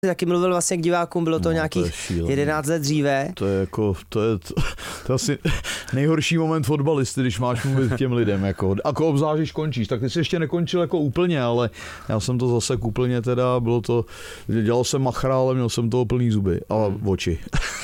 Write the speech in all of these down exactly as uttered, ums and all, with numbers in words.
taky mluvil vlastně k divákům, bylo to no, nějakých to jedenáct let dříve. To je jako, to je, to, to je asi nejhorší moment fotbalisty, když máš mluvit k těm lidem, jako, jako obzvlášť, když končíš, tak ty jsi ještě nekončil jako úplně, ale já jsem to zase úplně teda, bylo to, dělal jsem machra, ale měl jsem toho plný zuby a oči.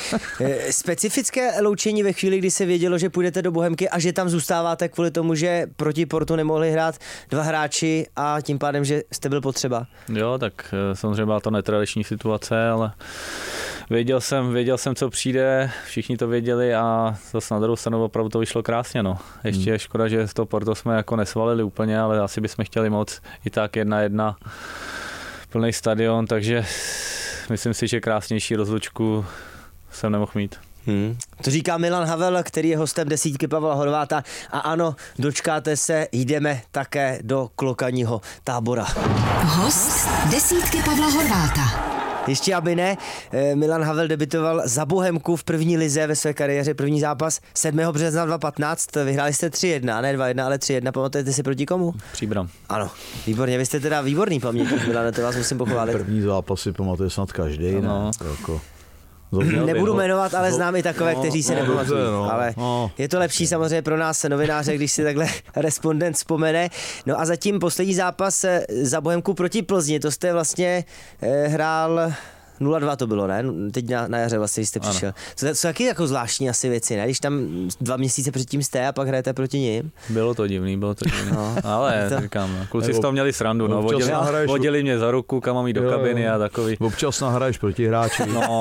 Specifické loučení ve chvíli, kdy se vědělo, že půjdete do Bohemky a že tam zůstáváte kvůli tomu, že proti Portu nemohli hrát dva hráči a tím pádem, že jste byl potřeba. Jo, tak samozřejmě byla to netradiční situace, ale věděl jsem, věděl jsem, co přijde, všichni to věděli a zase na druhou stranu opravdu to vyšlo krásně. No. Ještě je škoda, že z toho Porto jsme jako nesvalili úplně, ale asi bychom chtěli moc i tak jedna jedna plný stadion, takže myslím si, že krásnější rozlučku jsem nemohl mít. Hmm. To říká Milan Havel, který je hostem desítky Pavla Horváta. A ano, dočkáte se, jdeme také do Klokaního Tábora. Host desítky Pavla Horváta. Ještě aby ne, Milan Havel debitoval za Bohemku v první lize ve své kariéře, první zápas sedmého března dva tisíce patnáct, vyhráli jste tři jedna, ne dva jedna, ale tři jedna, pamatujete si proti komu? Příbram. Ano, výborně, vy jste teda výborný pamětník, Milane, to vás musím pochválit. První zápas si pamatuje snad každý, no. Ne? Jako... Nebudu jmenovat, ale znám i takové, no, kteří se no, nepamatují. No, ale no. Je to lepší samozřejmě pro nás novináře, když si takhle respondent vzpomene. No a zatím poslední zápas za Bohemku proti Plzni, to jste vlastně eh, hrál nula dva to bylo, ne? Teď na, na jaře vlastně, když jste přišel. To jsou taky jako zvláštní asi věci, ne? Když tam dva měsíce předtím jste a pak hrajete proti nim. Bylo to divný, bylo to divný. No, ale to... říkám, kluci z toho měli srandu, no. Vodili, nahraješ... vodili mě za ruku, kam mám jít do kabiny jo, jo. a takový. Občas nahraješ proti hráči. No.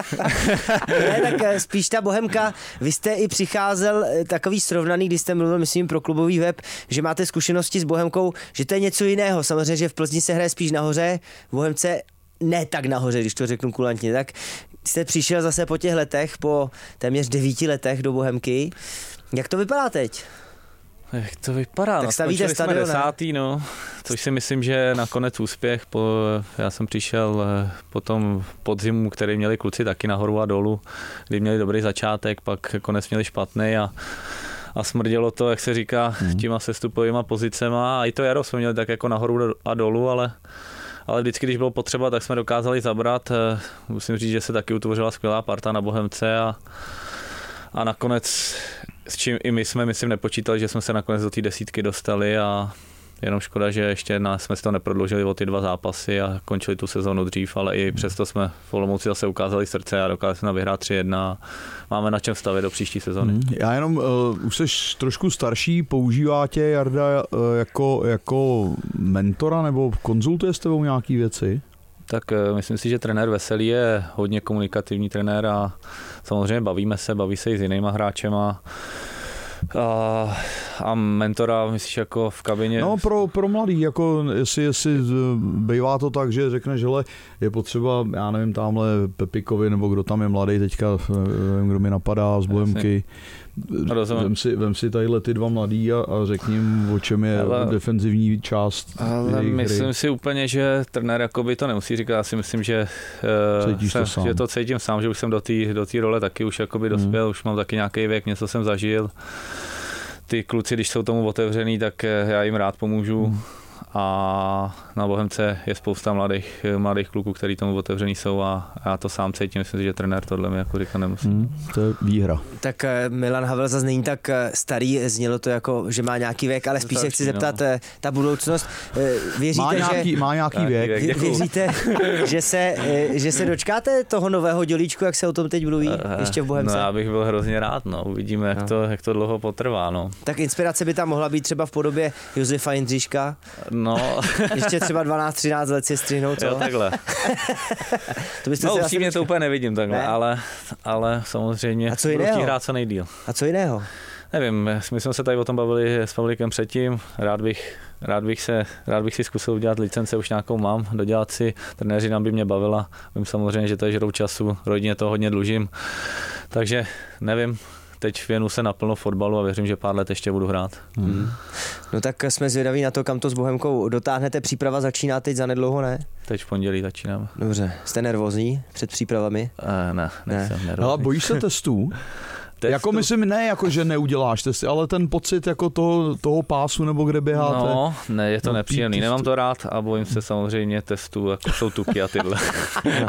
Ne, tak spíš ta Bohemka, vy jste i přicházel takový srovnaný, když jste mluvil, myslím, pro klubový web, že máte zkušenosti s Bohemkou, že to je něco jiného. Samozřejmě, že v Plzni se hraje spíš nahoře, v Bohemce ne tak nahoře, když to řeknu kulantně, tak jste přišel zase po těch letech, po téměř devíti letech do Bohemky. Jak to vypadá teď? Jak to vypadá? Tak no, stavíte jsme stadion, desátý, no, což si myslím, že je nakonec úspěch. Po, já jsem přišel po tom podzimu, který měli kluci taky nahoru a dolů, kdy měli dobrý začátek, pak konec měli špatný a a smrdělo to, jak se říká, mm. těma sestupovýma pozicema a i to jaro jsme měli tak jako nahoru a dolů, ale ale vždycky, když bylo potřeba, tak jsme dokázali zabrat. Musím říct, že se taky utvořila skvělá parta na Bohemce a, a nakonec, s čím i my jsme, myslím, nepočítali, že jsme se nakonec do té desítky dostali a jenom škoda, že ještě jedna, jsme si to neprodloužili o ty dva zápasy a končili tu sezonu dřív, ale i přesto jsme v Olomouci zase ukázali srdce a dokázali jsme vyhrát tři jedna. Máme na čem stavět do příští sezony. Hmm. Já jenom, uh, už jsi trošku starší, používá tě Jarda uh, jako, jako mentora nebo konzultuje s tebou nějaký věci? Tak uh, myslím si, že trenér Veselý je hodně komunikativní trenér a samozřejmě bavíme se, baví se i s jinýma hráčema. A, a mentora, myslíš, jako v kabině? No pro, pro mladý, jako jestli, jestli bývá to tak, že řekneš, že je potřeba, já nevím, tamhle Pepikovi, nebo kdo tam je mladý teďka, nevím, kdo mi napadá z Bohemky. Vem si, vem si tadyhle ty dva mladý a, a řekni jim, o čem je ale, defenzivní část. Ale myslím hry. si úplně, že trenér jakoby to nemusí říkat, já si myslím, že, jsem, to že to cítím sám, že už jsem do té do role taky už jakoby dospěl, hmm. už mám taky nějaký věk, něco jsem zažil. Ty kluci, když jsou tomu otevřený, tak já jim rád pomůžu. Hmm. A na Bohemce je spousta mladých, mladých kluků, kteří tomu otevřený jsou a já to sám cítím, myslím si, že trenér tohle mi jako říká nemusí. Hmm, to je výhra. Tak Milan Havel zase není tak starý, znělo to jako, že má nějaký věk, ale spíš se chci zeptat, no. Ta budoucnost, věříte, má nějaký, že... Má nějaký věk. věk věříte, že se, že se dočkáte toho nového dělíčku, jak se o tom teď mluví, ještě v Bohemce? No já bych byl hrozně rád, no, uvidíme, jak, no. to, jak to dlouho potrvá, no. Tak inspirace by tam mohla být třeba v podobě Josefa Jindřiška. No. Ještě třeba dvanáct třináct let si střihnout, co? Jo, takhle. To byste no, upřímně to úplně nevidím takhle, ne? ale, ale samozřejmě budu chtít hrát co nejdýl. A co jiného? Nevím, my jsme se tady o tom bavili s Pavlíkem předtím, rád bych, rád bych, se, rád bych si zkusil udělat licence, už nějakou mám, dodělat si, trenéři nám by mě bavila, vím samozřejmě, že to je žrou času, rodině to hodně dlužím, takže nevím. Teď věnu se naplno fotbalu a věřím, že pár let ještě budu hrát. Hmm. No tak jsme zvědaví na to, kam to s Bohemkou dotáhnete. Příprava začíná teď zanedlouho, ne? Teď v pondělí začínáme. Dobře. Jste nervózní před přípravami? Uh, ne, nejsem ne. nervózní. Ale bojíš se testů? Testu. Jako myslím, ne jako, že neuděláš testy, ale ten pocit jako toho, toho pásu nebo kde běháte. No, ne, je to no, nepříjemný, nemám to rád a bojím se samozřejmě testů, jako jsou tuky a tyhle. No.